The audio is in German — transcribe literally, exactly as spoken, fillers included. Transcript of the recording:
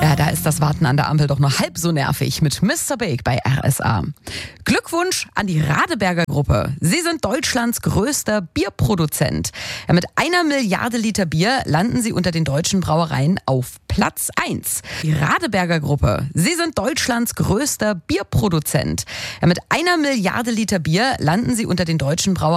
Ja, da ist das Warten an der Ampel doch nur halb so nervig mit Mister Big bei R S A. Glückwunsch an die Radeberger Gruppe. Sie sind Deutschlands größter Bierproduzent. Ja, mit einer Milliarde Liter Bier landen sie unter den deutschen Brauereien auf Platz eins. Die Radeberger Gruppe. Sie sind Deutschlands größter Bierproduzent. Ja, mit einer Milliarde Liter Bier landen sie unter den deutschen Brauereien